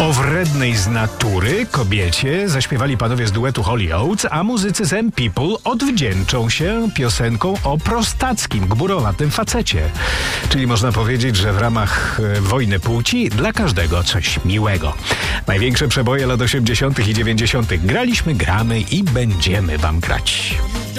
O wrednej z natury kobiecie zaśpiewali panowie z duetu Holy Oates, a muzycy z M-People odwdzięczą się piosenką o prostackim, gburowatym facecie. Czyli można powiedzieć, że w ramach wojny płci dla każdego coś miłego. Największe przeboje lat 80. i 90. graliśmy, gramy i będziemy wam grać.